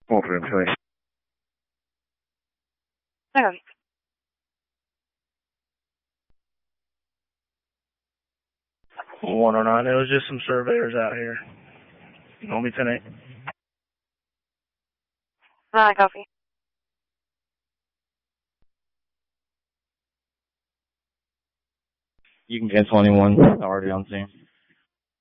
Over employee. Okay. 109, it was just some surveyors out here. Call me 10-8. Copy. You can get 21 already on scene.